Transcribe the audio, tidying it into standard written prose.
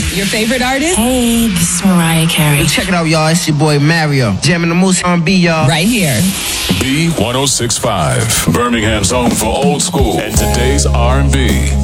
Your favorite artist? Hey, this is Mariah Carey. Check it out, y'all. It's your boy Mario. Jamming the Moose on B, y'all. Right here. B1065, Birmingham's home for old school and today's R&B.